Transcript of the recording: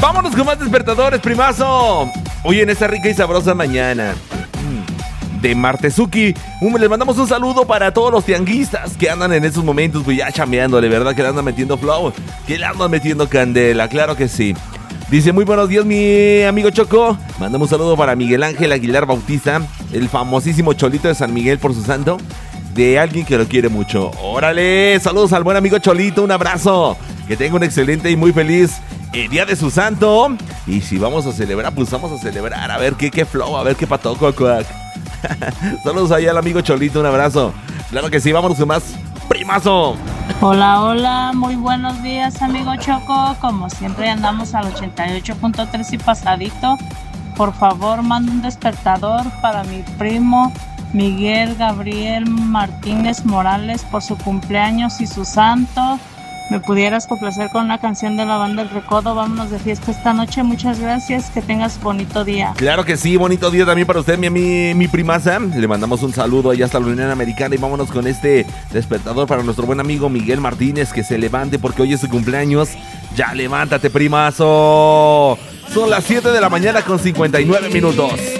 Vámonos con más despertadores, primazo. Hoy en esta rica y sabrosa mañana de Martezuki, les mandamos un saludo para todos los tianguistas que andan en esos momentos, pues ya chambeándole, ¿verdad? Que le andan metiendo flow, que le andan metiendo candela, claro que sí. Dice, muy buenos días, mi amigo Choco. Mandamos un saludo para Miguel Ángel Aguilar Bautista, el famosísimo Cholito de San Miguel por su santo, de alguien que lo quiere mucho. ¡Órale! Saludos al buen amigo Cholito, un abrazo. Que tenga un excelente y muy feliz día de su santo. Y si vamos a celebrar, pues vamos a celebrar. A ver qué flow, a ver qué patoco, cuac. Saludos allá al amigo Cholito, un abrazo. Claro que sí, vámonos con más, primazo. Hola, hola, muy buenos días, amigo Choco. Como siempre andamos al 88.3 y pasadito. Por favor, manda un despertador para mi primo Miguel Gabriel Martínez Morales por su cumpleaños y su santo. ¿Me pudieras complacer con una canción de la banda El Recodo? Vámonos de fiesta esta noche. Muchas gracias, que tengas bonito día. Claro que sí, bonito día también para usted, mi primaza. Le mandamos un saludo allá hasta la Unión Americana y vámonos con este despertador para nuestro buen amigo Miguel Martínez, que se levante porque hoy es su cumpleaños. Ya levántate, primazo. Son las 7 de la mañana con 59 minutos.